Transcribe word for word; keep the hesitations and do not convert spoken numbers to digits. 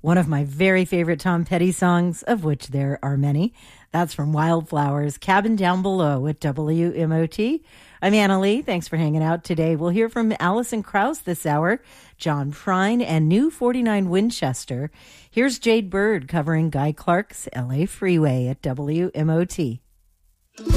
One of my very favorite Tom Petty songs, of which there are many. That's from Wildflowers, Cabin Down Below at W M O T. I'm Anna Lee. Thanks for hanging out today. We'll hear from Alison Krauss this hour, John Prine, and New forty-nine Winchester. Here's Jade Bird covering Guy Clark's L A Freeway at W M O T.